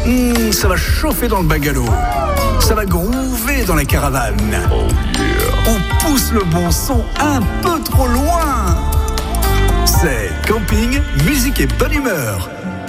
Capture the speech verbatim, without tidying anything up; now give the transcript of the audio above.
Mmh, ça va chauffer dans le bungalow. Ça va groover dans la caravane. Oh yeah. On pousse le bon son un peu trop loin. C'est camping, musique et bonne humeur.